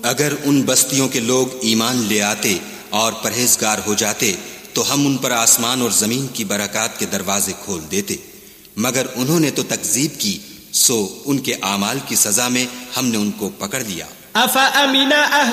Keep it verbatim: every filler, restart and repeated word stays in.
अगर उन बस्तियों के लोग ईमान ले आते और परहेजगार हो जाते तो हम उन पर आसमान और जमीन की बरकत के दरवाजे खोल देते, मगर उन्होंने तो तकजीब की, सो उनके आमाल की सजा में हमने उनको पकड़ लिया।